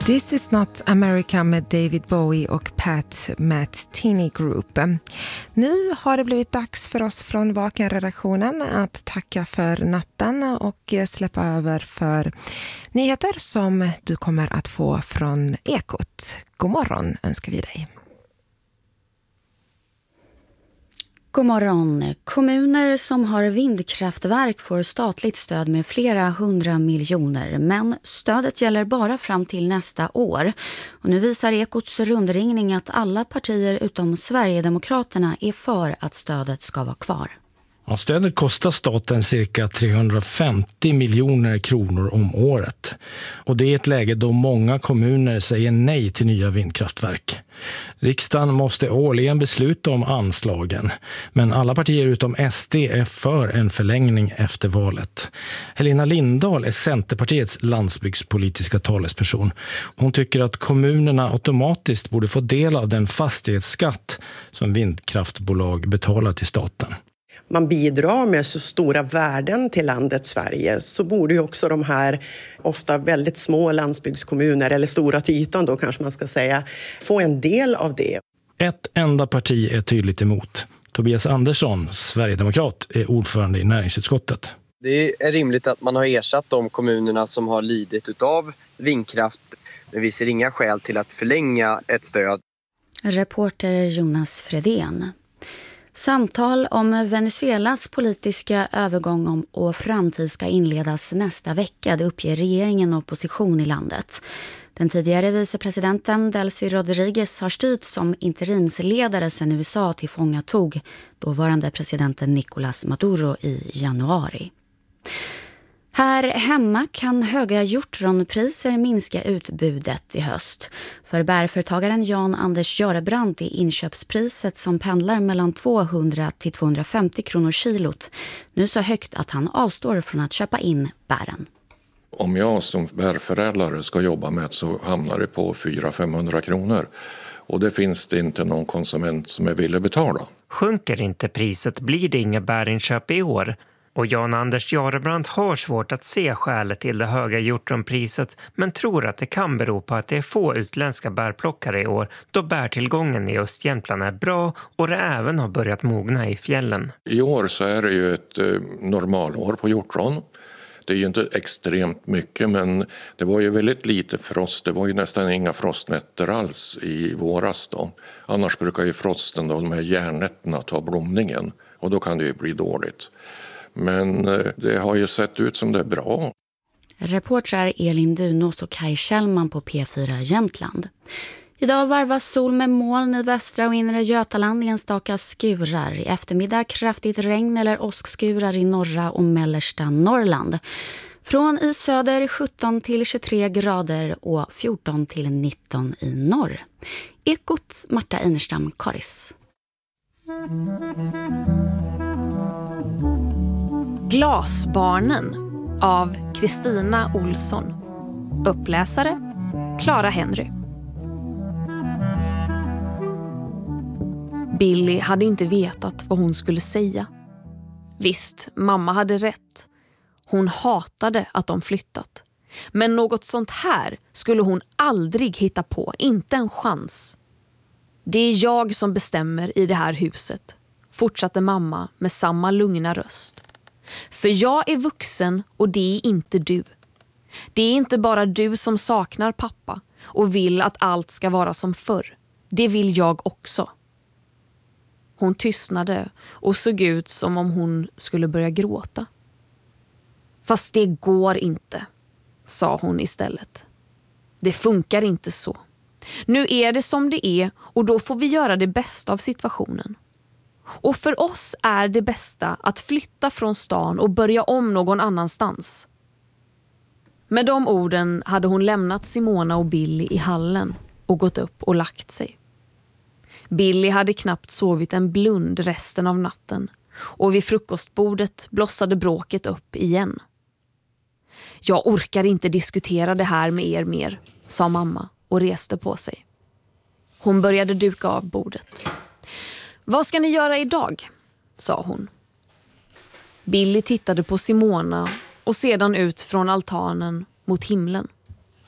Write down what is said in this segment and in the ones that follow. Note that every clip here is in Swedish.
This is not America med David Bowie och Pat Metheny Group. Nu har det blivit dags för oss från Vaken-redaktionen att tacka för natten och släppa över för nyheter som du kommer att få från Ekot. God morgon önskar vi dig. God morgon. Kommuner som har vindkraftverk får statligt stöd med flera 100 miljoner, men stödet gäller bara fram till nästa år. Och nu visar Ekots rundringning att alla partier utom Sverigedemokraterna är för att stödet ska vara kvar. Ja, stödet kostar staten cirka 350 miljoner kronor om året. Och det är ett läge då många kommuner säger nej till nya vindkraftverk. Riksdagen måste årligen besluta om anslagen, men alla partier utom SD är för en förlängning efter valet. Helena Lindahl är Centerpartiets landsbygdspolitiska talesperson. Hon tycker att kommunerna automatiskt borde få del av den fastighetsskatt som vindkraftbolag betalar till staten. Man bidrar med så stora värden till landet Sverige, så borde ju också de här ofta väldigt små landsbygdskommuner, eller stora till ytan då kanske man ska säga, få en del av det. Ett enda parti är tydligt emot. Tobias Andersson, Sverigedemokrat, är ordförande i näringsutskottet. Det är rimligt att man har ersatt de kommunerna som har lidit utav vindkraft, men vi ser inga skäl till att förlänga ett stöd. Reporter Jonas Fredén. Samtal om Venezuelas politiska övergång och framtid ska inledas nästa vecka. Det uppger regeringen och opposition i landet. Den tidigare vicepresidenten Delcy Rodriguez har styrt som interimsledare sedan USA tillfångatog dåvarande presidenten Nicolás Maduro i januari. Här hemma kan höga hjortronpriser minska utbudet i höst. För bärföretagaren Jan Anders Görebrandt är inköpspriset som pendlar mellan 200 till 250 kronor kilot nu så högt att han avstår från att köpa in bären. Om jag som bärförädlare ska jobba med så hamnar det på 400-500 kronor. Och det finns det inte någon konsument som är villig betala. Sjunker inte priset blir det inga bärinköp i år. Och Jan Anders Görebrandt har svårt att se skälet till det höga hjortronpriset, men tror att det kan bero på att det är få utländska bärplockare i år, då bärtillgången i Östjämtland är bra och det även har börjat mogna i fjällen. I år så är det ju ett normalår på hjortron. Det är ju inte extremt mycket, men det var ju väldigt lite frost. Det var ju nästan inga frostnätter alls i våras då. Annars brukar ju frosten, då, de här järnnätterna, ta blomningen och då kan det ju bli dåligt. Men det har ju sett ut som det är bra. Reportrar Elin Dunås och Kaj Kjellman på P4 Jämtland. Idag varvas sol med moln i västra och inre Götaland i enstaka skurar. I eftermiddag kraftigt regn eller åskskurar i norra och mellersta Norrland. Från i söder 17 till 23 grader och 14 till 19 i norr. Ekot Marta Einerstam Karis. Glasbarnen av Kristina Olsson. Uppläsare Clara Henry. Billy hade inte vetat vad hon skulle säga. Visst, mamma hade rätt. Hon hatade att de flyttat. Men något sånt här skulle hon aldrig hitta på, inte en chans. Det är jag som bestämmer i det här huset, fortsatte mamma med samma lugna röst. För jag är vuxen och det är inte du. Det är inte bara du som saknar pappa och vill att allt ska vara som förr. Det vill jag också. Hon tystnade och såg ut som om hon skulle börja gråta. Fast det går inte, sa hon istället. Det funkar inte så. Nu är det som det är och då får vi göra det bästa av situationen. Och för oss är det bästa att flytta från stan och börja om någon annanstans. Med de orden hade hon lämnat Simona och Billy i hallen och gått upp och lagt sig. Billy hade knappt sovit en blund resten av natten och vid frukostbordet blossade bråket upp igen. Jag orkar inte diskutera det här med er mer, sa mamma och reste på sig. Hon började duka av bordet. Vad ska ni göra idag? Sa hon. Billy tittade på Simona och sedan ut från altanen mot himlen.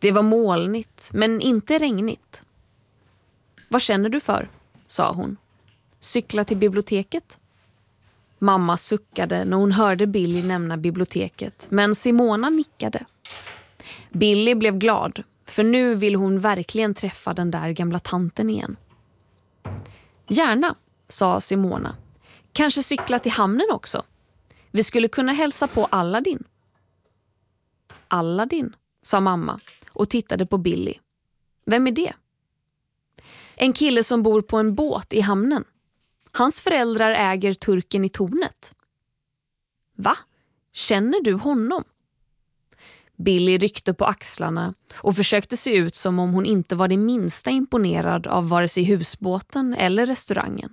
Det var molnigt, men inte regnigt. Vad känner du för? Sa hon. Cykla till biblioteket? Mamma suckade när hon hörde Billy nämna biblioteket, men Simona nickade. Billy blev glad, för nu vill hon verkligen träffa den där gamla tanten igen. Gärna, sa Simona. Kanske cykla till hamnen också. Vi skulle kunna hälsa på Aladdin. Aladdin, sa mamma och tittade på Billy. Vem är det? En kille som bor på en båt i hamnen. Hans föräldrar äger turken i tornet. Va? Känner du honom? Billy ryckte på axlarna och försökte se ut som om hon inte var det minsta imponerad av vare sig husbåten eller restaurangen.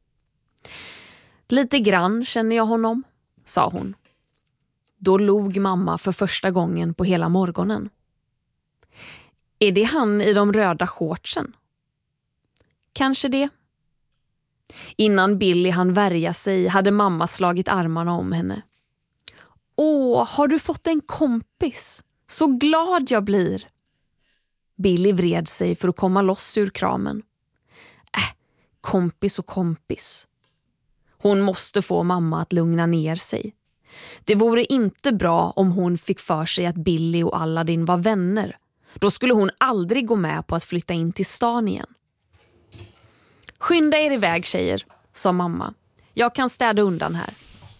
Lite grann känner jag honom, sa hon. Då log mamma för första gången på hela morgonen. Är det han i de röda shortsen? Kanske det. Innan Billy hann värja sig hade mamma slagit armarna om henne. Åh, har du fått en kompis? Så glad jag blir. Billy vred sig för att komma loss ur kramen. Kompis och kompis. Hon måste få mamma att lugna ner sig. Det vore inte bra om hon fick för sig att Billy och Aladdin var vänner. Då skulle hon aldrig gå med på att flytta in till stan igen. Skynda er iväg, tjejer, sa mamma. Jag kan städa undan här.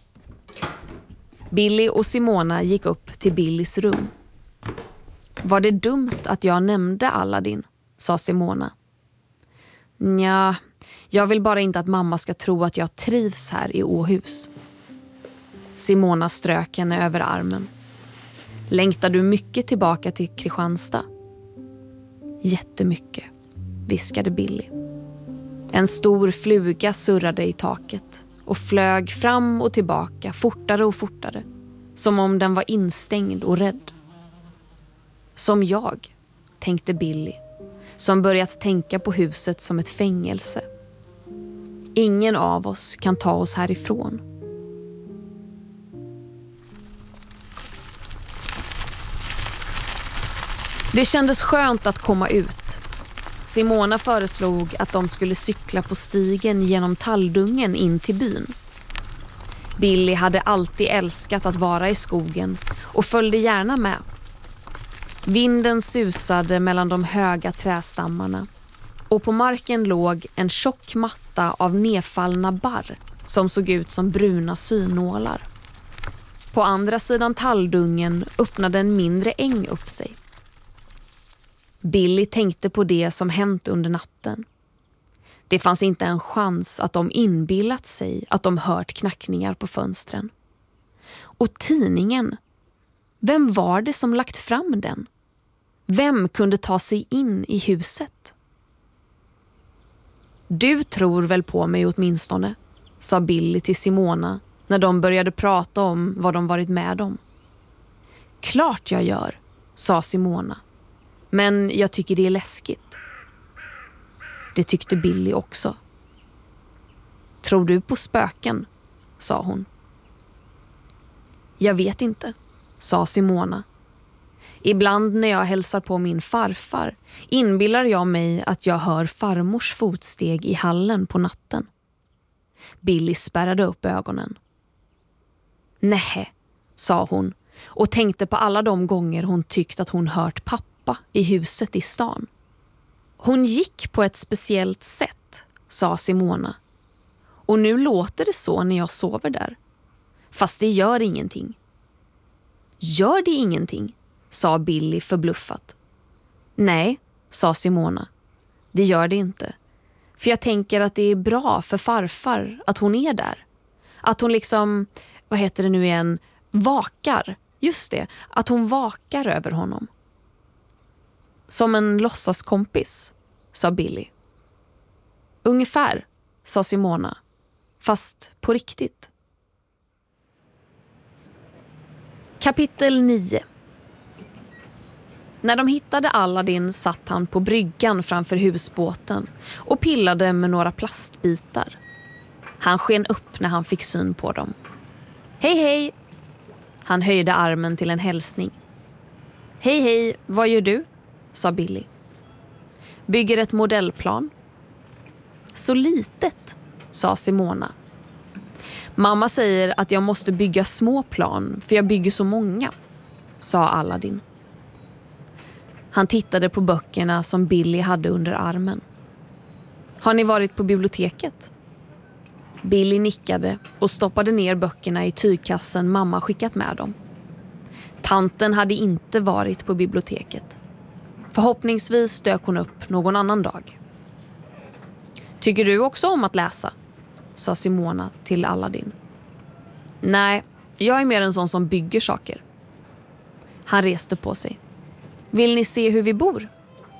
Billy och Simona gick upp till Billys rum. Var det dumt att jag nämnde Aladdin, sa Simona. Nja, jag vill bara inte att mamma ska tro att jag trivs här i Åhus. Simona strök henne över armen. Längtar du mycket tillbaka till Kristianstad? Jättemycket, viskade Billy. En stor fluga surrade i taket och flög fram och tillbaka fortare och fortare, som om den var instängd och rädd. Som jag, tänkte Billy, som börjat tänka på huset som ett fängelse. Ingen av oss kan ta oss härifrån. Det kändes skönt att komma ut. Simona föreslog att de skulle cykla på stigen genom talldungen in till byn. Billy hade alltid älskat att vara i skogen och följde gärna med. Vinden susade mellan de höga trästammarna och på marken låg en tjock matta av nedfallna barr som såg ut som bruna synålar. På andra sidan talldungen öppnade en mindre äng upp sig. Billy tänkte på det som hänt under natten. Det fanns inte en chans att de inbillat sig att de hört knackningar på fönstren. Och tidningen, vem var det som lagt fram den? Vem kunde ta sig in i huset? Du tror väl på mig åtminstone, sa Billy till Simona när de började prata om vad de varit med om. Klart jag gör, sa Simona. Men jag tycker det är läskigt. Det tyckte Billy också. Tror du på spöken? Sa hon. Jag vet inte, sa Simona. Ibland när jag hälsar på min farfar inbillar jag mig att jag hör farmors fotsteg i hallen på natten. Billy spärrade upp ögonen. Nej, sa hon och tänkte på alla de gånger hon tyckt att hon hört pappa i huset i stan. Hon gick på ett speciellt sätt, sa Simona. Och nu låter det så när jag sover där. Fast det gör ingenting. Gör det ingenting? Sa Billy förbluffat. Nej, sa Simona. Det gör det inte. För jag tänker att det är bra för farfar att hon är där. Att hon liksom, vad heter det nu igen, vakar. Just det, att hon vakar över honom. Som en låtsaskompis, sa Billy. Ungefär, sa Simona. Fast på riktigt. Kapitel 9. När de hittade Aladdin satt han på bryggan framför husbåten och pillade med några plastbitar. Han sken upp när han fick syn på dem. Hej hej! Han höjde armen till en hälsning. Hej hej, vad gör du? sa Billy. Bygger ett modellplan. Så litet, sa Simona. Mamma säger att jag måste bygga små plan för jag bygger så många, sa Aladdin. Han tittade på böckerna som Billy hade under armen. Har ni varit på biblioteket? Billy nickade och stoppade ner böckerna i tygkassen mamma skickat med dem. Tanten hade inte varit på biblioteket. Förhoppningsvis dök hon upp någon annan dag. Tycker du också om att läsa? Sa Simona till Aladdin. Nej, jag är mer en sån som bygger saker. Han reste på sig. Vill ni se hur vi bor?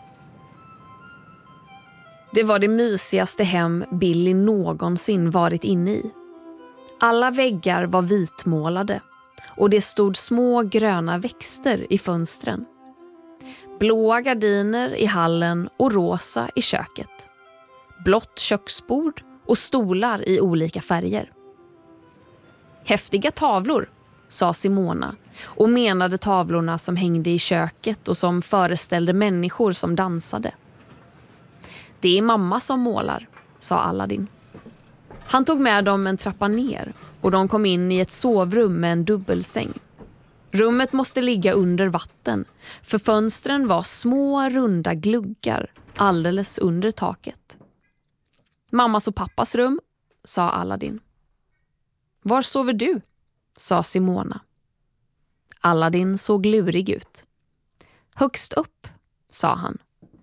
Det var det mysigaste hem Billy någonsin varit inne i. Alla väggar var vitmålade och det stod små gröna växter i fönstren. Blåa gardiner i hallen och rosa i köket. Blått köksbord och stolar i olika färger. Häftiga tavlor, sa Simona och menade tavlorna som hängde i köket och som föreställde människor som dansade. Det är mamma som målar, sa Aladdin. Han tog med dem en trappa ner och de kom in i ett sovrum med en dubbelsäng. Rummet måste ligga under vatten för fönstren var små runda gluggar alldeles under taket. Mammas och pappas rum, sa Aladdin. Var sover du? Sa Simona. Aladdin såg lurig ut. Högst upp, sa han.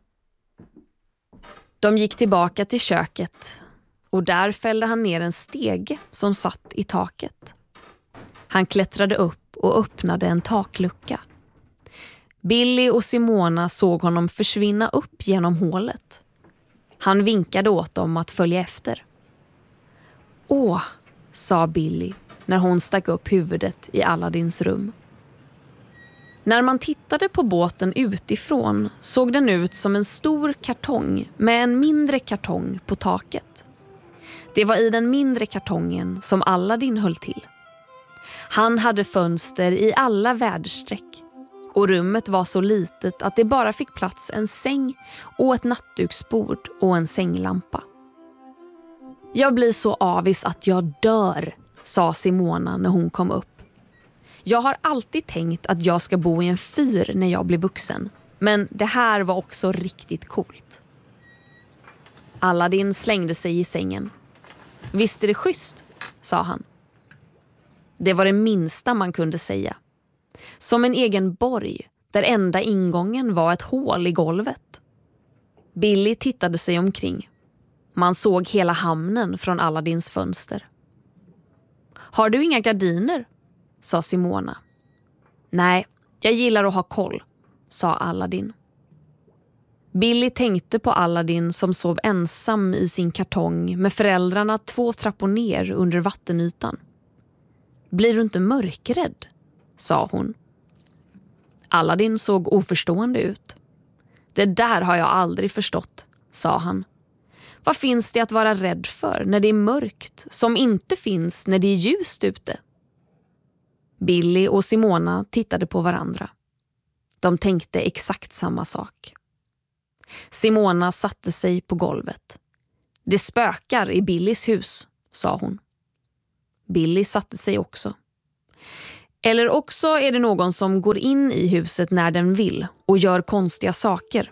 De gick tillbaka till köket och där fällde han ner en stege som satt i taket. Han klättrade upp och öppnade en taklucka. Billy och Simona såg honom försvinna upp genom hålet. Han vinkade åt dem att följa efter. Åh, sa Billy när hon stack upp huvudet i Aladdins rum. När man tittade på båten utifrån såg den ut som en stor kartong med en mindre kartong på taket. Det var i den mindre kartongen som Aladdin höll till. Han hade fönster i alla väderstreck och rummet var så litet att det bara fick plats en säng och ett nattduksbord och en sänglampa. Jag blir så avis att jag dör, sa Simona när hon kom upp. Jag har alltid tänkt att jag ska bo i en fyr när jag blir vuxen, men det här var också riktigt coolt. Aladdin slängde sig i sängen. Visst är det schysst, sa han. Det var det minsta man kunde säga. Som en egen borg, där enda ingången var ett hål i golvet. Billy tittade sig omkring. Man såg hela hamnen från Aladdins fönster. Har du inga gardiner? Sa Simona. Nej, jag gillar att ha koll, sa Aladdin. Billy tänkte på Aladdin som sov ensam i sin kartong med föräldrarna 2 trappor ner under vattenytan. Blir du inte mörkrädd? Sa hon. Aladdin såg oförstående ut. Det där har jag aldrig förstått, sa han. Vad finns det att vara rädd för när det är mörkt som inte finns när det är ljust ute? Billy och Simona tittade på varandra. De tänkte exakt samma sak. Simona satte sig på golvet. Det spökar i Billys hus, sa hon. Billy satte sig också. Eller också är det någon som går in i huset när den vill och gör konstiga saker.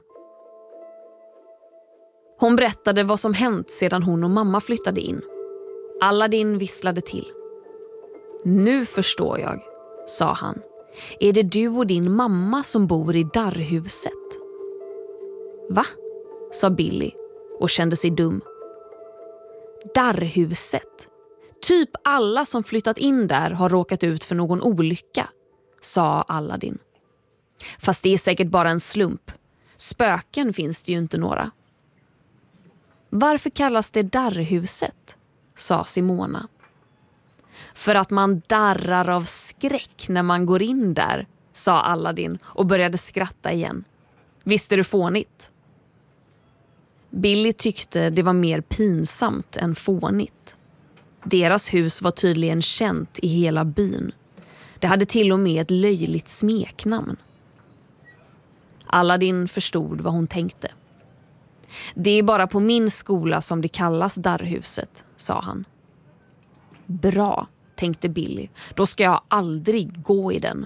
Hon berättade vad som hänt sedan hon och mamma flyttade in. Aladdin visslade till. Nu förstår jag, sa han. Är det du och din mamma som bor i darrhuset? Va? Sa Billy och kände sig dum. Darrhuset. Typ alla som flyttat in där har råkat ut för någon olycka, sa Aladdin. Fast det är säkert bara en slump. Spöken finns det ju inte några. Varför kallas det darrhuset? Sa Simona. För att man darrar av skräck när man går in där, sa Aladdin och började skratta igen. Visst är det fånigt? Billy tyckte det var mer pinsamt än fånigt. Deras hus var tydligen känt i hela byn. Det hade till och med ett löjligt smeknamn. Aladdin förstod vad hon tänkte. Det är bara på min skola som det kallas Darrhuset, sa han. Bra, tänkte Billy. Då ska jag aldrig gå i den.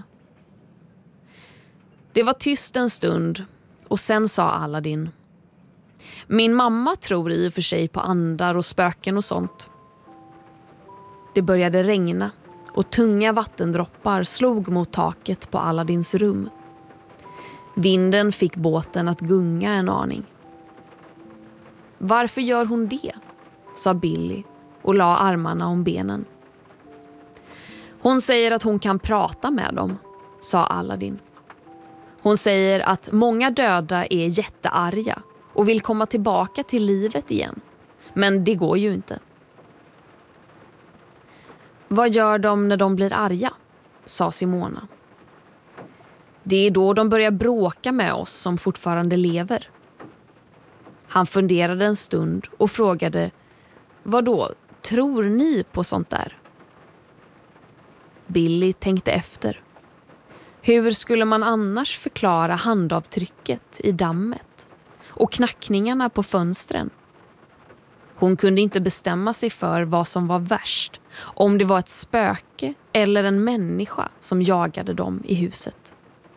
Det var tyst en stund och sen sa Aladdin: min mamma tror i och för sig på andar och spöken och sånt. Det började regna och tunga vattendroppar slog mot taket på Aladdins rum. Vinden fick båten att gunga en aning. Varför gör hon det? Sa Billy och la armarna om benen. Hon säger att hon kan prata med dem, sa Aladdin. Hon säger att många döda är jättearga och vill komma tillbaka till livet igen. Men det går ju inte. Vad gör de när de blir arga? Sa Simona. Det är då de börjar bråka med oss som fortfarande lever. Han funderade en stund och frågade: vadå, tror ni på sånt där? Billy tänkte efter. Hur skulle man annars förklara handavtrycket i dammet och knackningarna på fönstren? Hon kunde inte bestämma sig för vad som var värst, om det var ett spöke eller en människa som jagade dem i huset.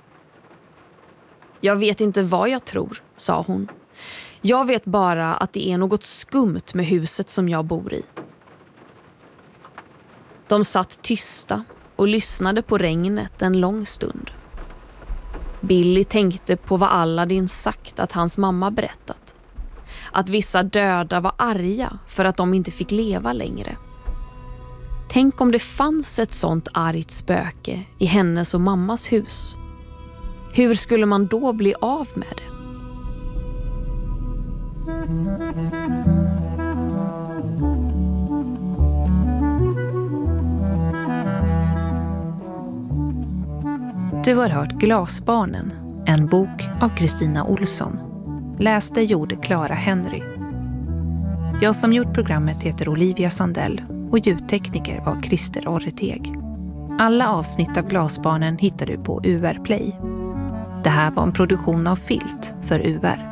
Jag vet inte vad jag tror, sa hon. Jag vet bara att det är något skumt med huset som jag bor i. De satt tysta och lyssnade på regnet en lång stund. Billy tänkte på vad Aladdin sagt att hans mamma berättat. Att vissa döda var arga för att de inte fick leva längre. Tänk om det fanns ett sånt argt spöke i hennes och mammas hus. Hur skulle man då bli av med det? Du har hört Glasbarnen, en bok av Kristina Olsson. Läste gjorde Clara Henry. Jag som gjort programmet heter Olivia Sandell och ljudtekniker var Christer Orreteg. Alla avsnitt av Glasbarnen hittar du på UR Play. Det här var en produktion av Filt för UR.